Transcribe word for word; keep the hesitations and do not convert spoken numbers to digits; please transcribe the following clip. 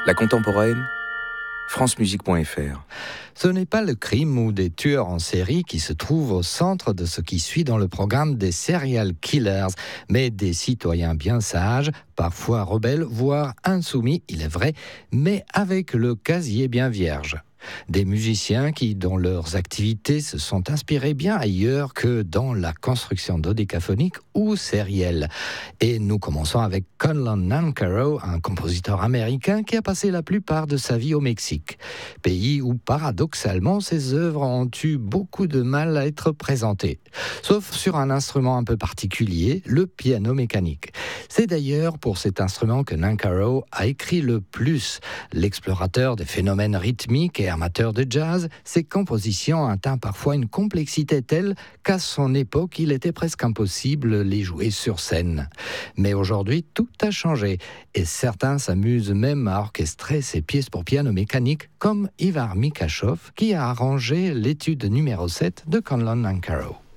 La contemporaine, francemusique point f r. Ce n'est pas le crime ou des tueurs en série qui se trouvent au centre de ce qui suit dans le programme des serial killers, mais des citoyens bien sages, parfois rebelles, voire insoumis, il est vrai, mais avec le casier bien vierge. Des musiciens qui, dans leurs activités, se sont inspirés bien ailleurs que dans la construction dodécaphonique ou sérielle. Et nous commençons avec Conlon Nancarrow, un compositeur américain qui a passé la plupart de sa vie au Mexique, pays où paradoxalement ses œuvres ont eu beaucoup de mal à être présentées, sauf sur un instrument un peu particulier, le piano mécanique. C'est d'ailleurs pour cet instrument que Nancarrow a écrit le plus. L'explorateur des phénomènes rythmiques et amateur de jazz, ses compositions atteignent parfois une complexité telle qu'à son époque, il était presque impossible de les jouer sur scène. Mais aujourd'hui, tout a changé et certains s'amusent même à orchestrer ces pièces pour piano mécanique comme Ivar Mikashov qui a arrangé l'étude numéro sept de Conlon Nancarrow.